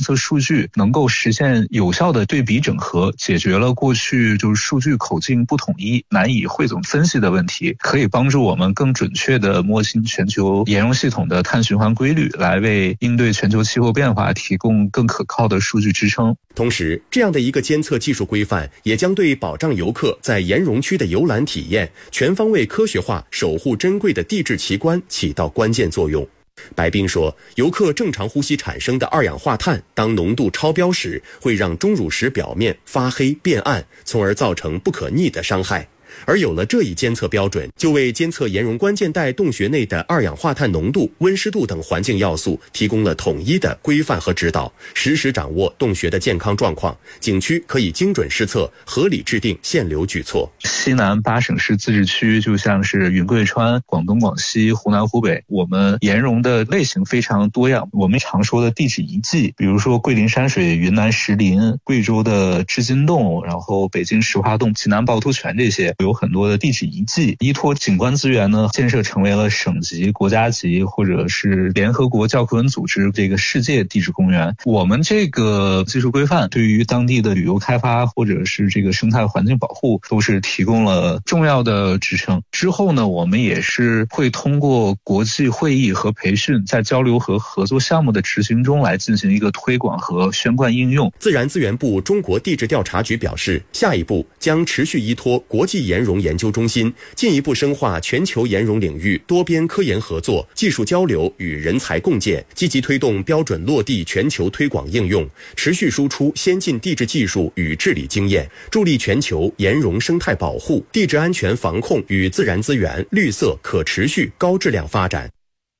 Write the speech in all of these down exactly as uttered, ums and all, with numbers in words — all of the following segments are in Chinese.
测数据能够实现有效的对比整合，解决了过去就是数据口径不统一、难以汇总分析的问题，可以帮助我们更准确地摸清全球盐容系统的碳循环规律，来为应对全球气候变化提供更可靠的数据支撑。 同时，这样的一个监测技术规范也将对保障游客在盐容区的游览体验全方位科学化守护珍贵的地质奇观起到关键作用。白冰说，游客正常呼吸产生的二氧化碳当浓度超标时，会让钟乳石表面发黑变暗，从而造成不可逆的伤害。而有了这一监测标准，就为监测盐溶关键带洞穴内的二氧化碳浓度、温湿度等环境要素提供了统一的规范和指导，实时掌握洞穴的健康状况，景区可以精准施策，合理制定限流举措。 西南八省市自治区就像是云贵川、广东、广西、湖南、湖北，我们盐溶的类型非常多样。我们常说的地质遗迹，比如说桂林山水、云南石林、贵州的织金洞，然后北京石花洞、济南趵突泉，这些有很多的地质遗迹，依托景观资源呢，建设成为了省级、国家级或者是联合国教科文组织这个世界地质公园。我们这个技术规范对于当地的旅游开发或者是这个生态环境保护都是提供了重要的支撑。之后呢，我们也是会通过国际会议和培训，在交流和合作项目的执行中来进行一个推广和宣贯应用。 自然资源部中国地质调查局表示，下一步将持续依托国际盐溶研究中心，进一步深化全球盐溶领域多边科研合作、技术交流与人才共建，积极推动标准落地全球推广应用，持续输出先进地质技术与治理经验，助力全球盐溶生态保护、地质安全防控与自然资源绿色可持续高质量发展。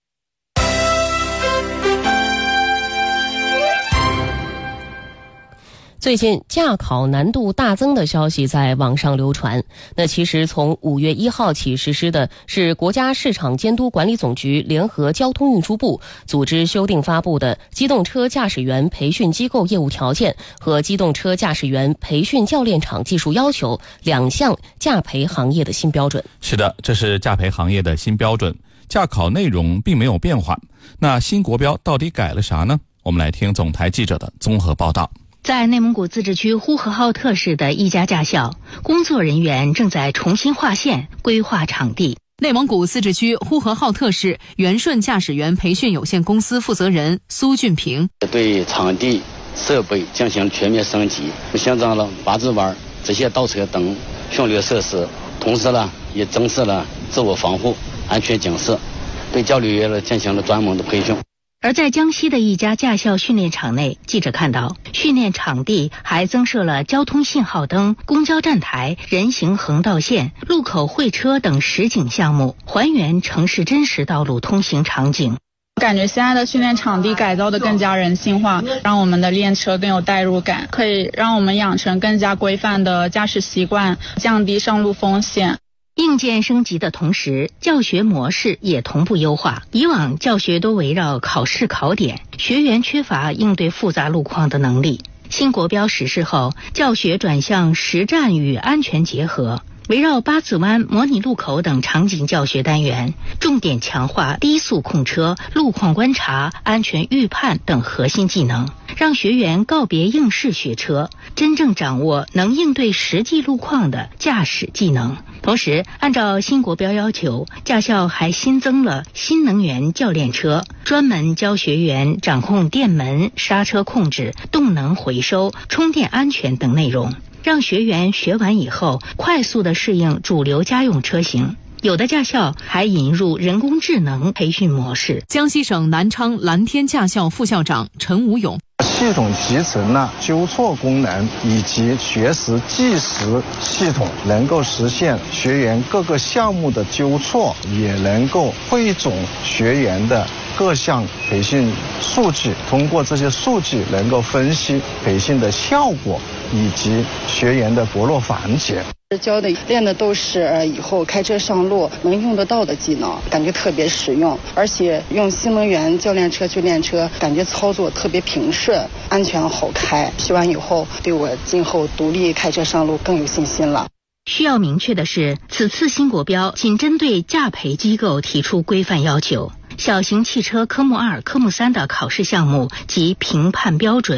最近驾考难度大增的消息在网上流传。那其实从五月一号起实施的是国家市场监督管理总局联合交通运输部组织修订发布的《机动车驾驶员培训机构业务条件》和《机动车驾驶员培训教练场技术要求》两项驾培行业的新标准。 是的，这是驾培行业的新标准，驾考内容并没有变化。那新国标到底改了啥呢？我们来听总台记者的综合报道。 在内蒙古自治区呼和浩特市的一家驾校，工作人员正在重新划线、规划场地。 内蒙古自治区呼和浩特市元顺驾驶员培训有限公司负责人苏俊平： 对场地设备进行全面升级，新增了八字弯、直线倒车等训练设施，同时呢，也增设了自我防护、安全警示，对教练员呢进行了专门的培训。 而在江西的一家驾校训练场内，记者看到训练场地还增设了交通信号灯、公交站台、人行横道线、路口会车等实景项目，还原城市真实道路通行场景。 感觉现在的训练场地改造的更加人性化，让我们的练车更有代入感，可以让我们养成更加规范的驾驶习惯，降低上路风险。 硬件升级的同时，教学模式也同步优化。以往教学都围绕考试考点，学员缺乏应对复杂路况的能力。新国标实施后，教学转向实战与安全结合，围绕八字弯、模拟路口等场景教学单元，重点强化低速控车、路况观察、安全预判等核心技能，让学员告别应试学车，真正掌握能应对实际路况的驾驶技能。同时，按照新国标要求，驾校还新增了新能源教练车，专门教学员掌控电门、刹车控制、动能回收、充电安全等内容，让学员学完以后快速地适应主流家用车型。有的驾校还引入人工智能培训模式。 江西省南昌蓝天驾校副校长陈武勇： 系统集成了纠错功能以及学时计时系统，能够实现学员各个项目的纠错，也能够汇总学员的各项培训数据，通过这些数据能够分析培训的效果以及学员的薄弱环节。 教的练的都是以后开车上路能用得到的技能，感觉特别实用，而且用新能源教练车去练车，感觉操作特别平顺，安全好开。学完以后，对我今后独立开车上路更有信心了。 需要明确的是，此次新国标仅针对驾培机构提出规范要求，小型汽车科目二、科目三的考试项目及评判标准